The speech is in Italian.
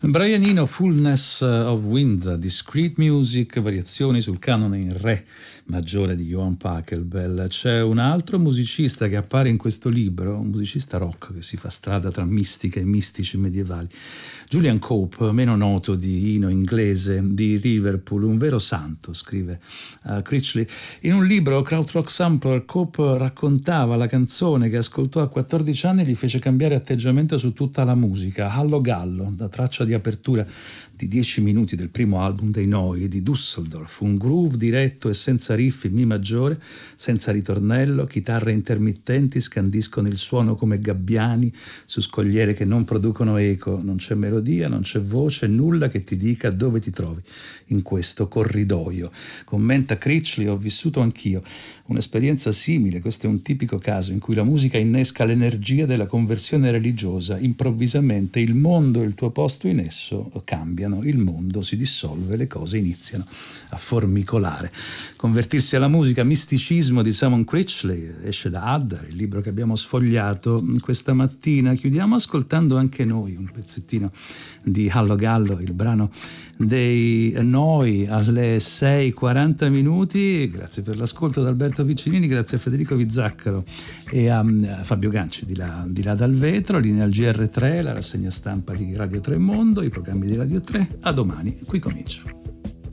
Brian Eno, Fullness of Wind, Discrete Music, variazioni sul canone in re maggiore di Johann Pachelbel. C'è un altro musicista che appare in questo libro, un musicista rock che si fa strada tra mistica e mistici medievali. Julian Cope, meno noto di Eno, inglese di Liverpool, un vero santo, scrive Critchley. In un libro, Krautrock Sampler, Cope raccontava la canzone che ascoltò a 14 anni e gli fece cambiare atteggiamento su tutta la musica. Hallo Gallo, la traccia di apertura di 10 minuti del primo album dei Noi di Düsseldorf, un groove diretto e senza riff in Mi maggiore, senza ritornello, chitarre intermittenti scandiscono il suono come gabbiani su scogliere che non producono eco, non c'è melodia, non c'è voce, nulla che ti dica dove ti trovi in questo corridoio. Commenta Critchley, ho vissuto anch'io un'esperienza simile, questo è un tipico caso in cui la musica innesca l'energia della conversione religiosa, improvvisamente il mondo e il tuo posto in esso cambiano, il mondo si dissolve, le cose iniziano a formicolare. Convertirsi alla musica, misticismo di Simon Critchley, esce da Adder, il libro che abbiamo sfogliato questa mattina. Chiudiamo ascoltando anche noi un pezzettino di Hallo Gallo, il brano dei Noi alle 6:40 minuti. Grazie per l'ascolto da Alberto Piccinini, grazie a Federico Vizzaccaro e a Fabio Ganci di là dal vetro. Linea al GR3, la rassegna stampa di Radio 3 Mondo, i programmi di Radio 3. A domani, qui comincia.